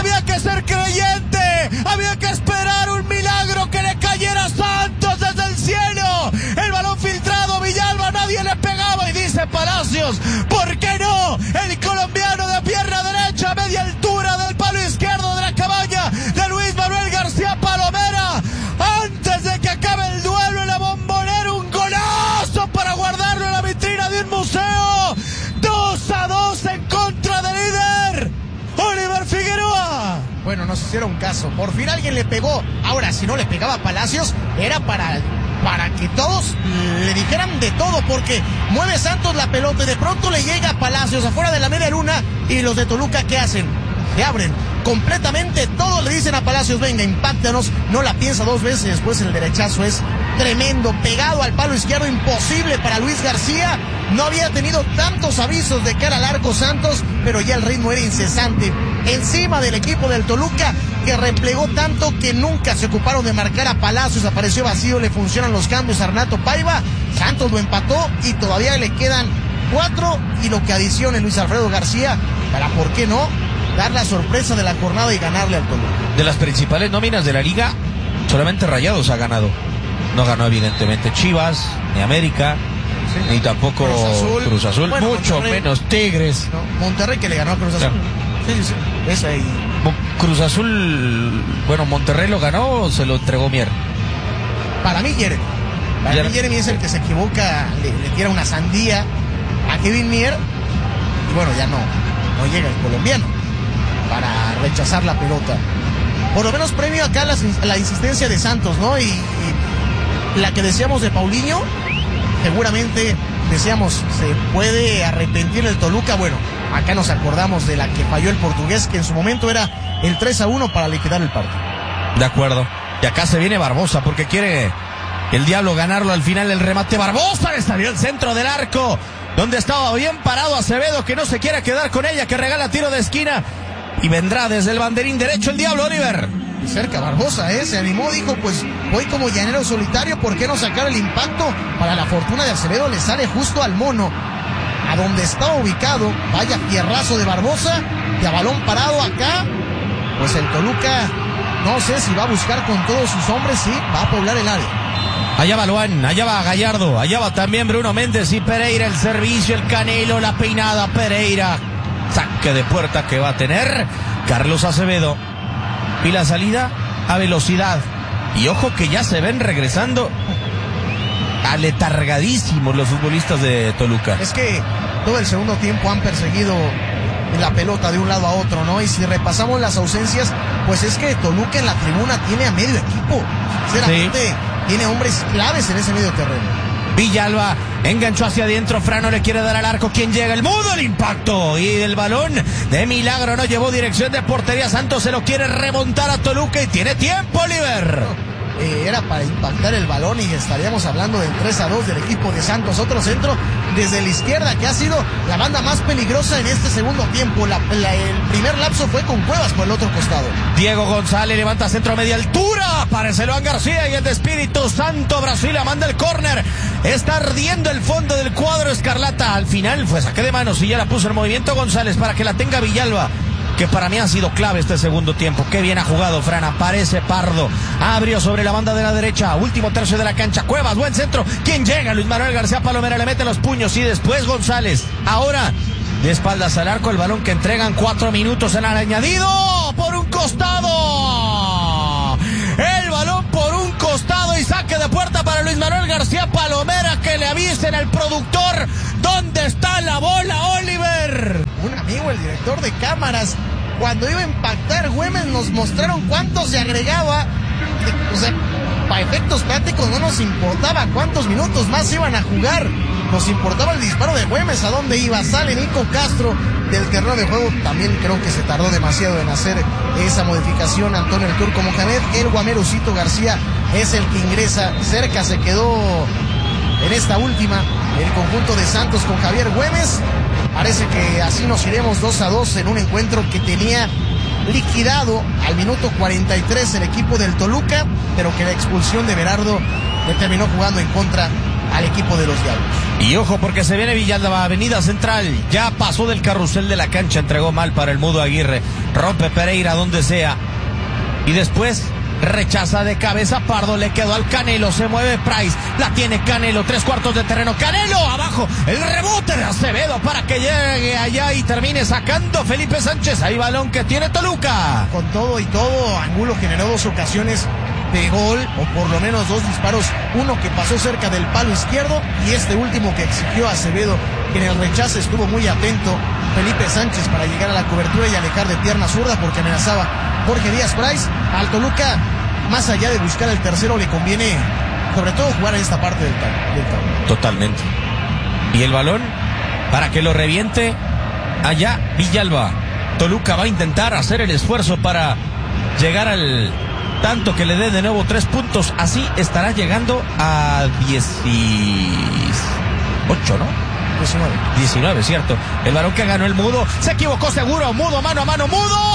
Había que ser creyente, había que esperar un milagro que le cayera a Santos desde el cielo. El balón filtrado, Villalba, nadie le pegaba y dice Palacios, ¿por qué no? El colombiano de pierna derecha, media altura del palo izquierdo de la cabaña de Luis Manuel García Palomera. Antes de que acabe el duelo en la Bombonera, un golazo para guardarlo en la vitrina de un museo. 2-2 en contra del líder, Oliver Figueroa. Bueno, nos hicieron caso. Por fin alguien le pegó. Ahora, si no le pegaba a Palacios, era para que todos le dijeran de todo, porque mueve Santos la pelota y de pronto le llega a Palacios afuera de la media luna, y los de Toluca, ¿qué hacen? Se abren completamente, todos le dicen a Palacios, venga, impáctanos, no la piensa dos veces, después el derechazo es tremendo, pegado al palo izquierdo, imposible para Luis García. No había tenido tantos avisos de cara al arco Santos, pero ya el ritmo era incesante encima del equipo del Toluca, que replegó tanto que nunca se ocuparon de marcar a Palacios. Apareció vacío, le funcionan los cambios a Renato Paiva, Santos lo empató y todavía le quedan 4, y lo que adicione Luis Alfredo García para, ¿por qué no?, dar la sorpresa de la jornada y ganarle al Toluca. De las principales nóminas de la liga, solamente Rayados ha ganado. No ganó evidentemente Chivas, ni América, sí, ni tampoco Cruz Azul, bueno, mucho Monterrey, menos Tigres. No, Monterrey, que le ganó a Cruz Azul. Sí. Esa ahí. Cruz Azul, bueno, Monterrey lo ganó o se lo entregó Mier. Para mí Jeremy es el que se equivoca, le tira una sandía a Kevin Mier, y bueno, ya no llega el colombiano para rechazar la pelota. Por lo menos premio acá la insistencia de Santos, ¿no? Y la que decíamos de Paulinho, seguramente decíamos, se puede arrepentir el Toluca. Bueno, acá nos acordamos de la que falló el portugués, que en su momento era el 3-1 para liquidar el partido. De acuerdo. Y acá se viene Barbosa, porque quiere el Diablo ganarlo al final. El remate, Barbosa le salió el centro del arco, donde estaba bien parado Acevedo, que no se quiere quedar con ella, que regala tiro de esquina, y vendrá desde el banderín derecho el Diablo, Oliver. Cerca Barbosa, se animó, dijo, pues voy como llanero solitario, ¿por qué no sacar el impacto? Para la fortuna de Acevedo le sale justo al mono, a donde estaba ubicado. Vaya fierrazo de Barbosa, y a balón parado acá, pues el Toluca, no sé si va a buscar con todos sus hombres, sí, va a poblar el área. Allá va Luan, allá va Gallardo, allá va también Bruno Méndez y Pereira, el servicio, el Canelo, la peinada, Pereira, saque de puerta que va a tener Carlos Acevedo, y la salida a velocidad, y ojo que ya se ven regresando aletargadísimos los futbolistas de Toluca. Es que todo el segundo tiempo han perseguido la pelota de un lado a otro, ¿no? Y si repasamos las ausencias, pues es que Toluca en la tribuna tiene a medio equipo, sinceramente, sí, tiene hombres claves en ese medio terreno. Villalba enganchó hacia adentro, Frano le quiere dar al arco, ¿quién llega? El Mudo, el impacto, y el balón de milagro no llevó dirección de portería. Santos se lo quiere remontar a Toluca y tiene tiempo, Oliver. Era para impactar el balón y estaríamos hablando del 3-2 del equipo de Santos. Otro centro desde la izquierda, que ha sido la banda más peligrosa en este segundo tiempo. El primer lapso fue con Cuevas por el otro costado. Diego González levanta centro a media altura, aparece Luan García, y el de Espíritu Santo Brasil manda el córner. Está ardiendo el fondo del cuadro escarlata. Al final fue saque de manos y ya la puso en movimiento González para que la tenga Villalba, que para mí ha sido clave este segundo tiempo. Qué bien ha jugado Fran, aparece Pardo, abrió sobre la banda de la derecha, último tercio de la cancha, Cuevas, buen centro, ¿quién llega? Luis Manuel García Palomera le mete los puños, y después González, ahora de espaldas al arco, el balón que entregan 4 minutos en el añadido, por un costado, el balón por un costado, y saque de puerta para Luis Manuel García Palomera, que le avisen al productor dónde está la bola, Oliver. Un amigo, el director de cámaras, cuando iba a impactar Güemes, nos mostraron cuánto se agregaba. O sea, para efectos prácticos no nos importaba cuántos minutos más iban a jugar, nos importaba el disparo de Güemes, a dónde iba. Sale Nico Castro del terreno de juego, también creo que se tardó demasiado en hacer esa modificación Antonio el Turco Mohamed. El Guamerocito García es el que ingresa, cerca se quedó en esta última el conjunto de Santos con Javier Güemes. Parece que así nos iremos 2-2 en un encuentro que tenía liquidado al minuto 43 el equipo del Toluca, pero que la expulsión de Berardo le terminó jugando en contra al equipo de los Diablos. Y ojo porque se viene Villalba, Avenida Central, ya pasó del carrusel de la cancha, entregó mal para el Mudo Aguirre, rompe Pereira donde sea, y después rechaza de cabeza Pardo, le quedó al Canelo, se mueve Price, la tiene Canelo, 3/4 de terreno, Canelo abajo, el rebote de Acevedo para que llegue allá y termine sacando Felipe Sánchez, ahí balón que tiene Toluca. Con todo y todo, Angulo generó 2 ocasiones de gol, o por lo menos 2 disparos, uno que pasó cerca del palo izquierdo y este último que exigió Acevedo, que en el rechace estuvo muy atento Felipe Sánchez para llegar a la cobertura y alejar de pierna zurda porque amenazaba Jorge Díaz Price. Al Toluca, más allá de buscar el tercero, le conviene sobre todo jugar en esta parte del campo. Totalmente. Y el balón para que lo reviente allá Villalba. Toluca va a intentar hacer el esfuerzo para llegar al tanto que le dé de nuevo 3 puntos. Así estará llegando a 18, ¿no? 19, cierto. El varón que ganó el Mudo se equivocó seguro. Mudo, mano a mano, Mudo.